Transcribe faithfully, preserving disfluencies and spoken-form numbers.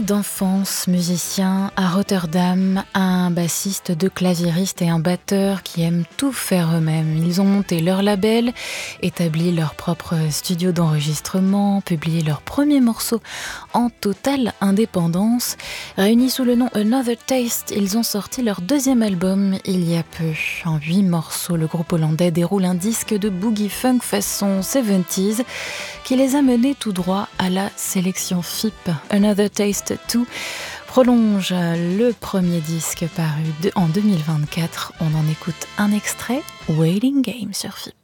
D'enfance, musicien à Rotterdam, un bassiste, deux claviéristes et un batteur qui aiment tout faire eux-mêmes. Ils ont monté leur label, établi leur propre studio d'enregistrement, publié leur premier morceau en totale indépendance. Réunis sous le nom Another Taste, ils ont sorti leur deuxième album il y a peu. En huit morceaux, le groupe hollandais déroule un disque de boogie funk façon soixante-dix qui les a menés tout droit à la sélection F I P. Another Taste deux prolonge le premier disque paru en deux mille vingt-quatre. On en écoute un extrait, Waiting Game sur F I P.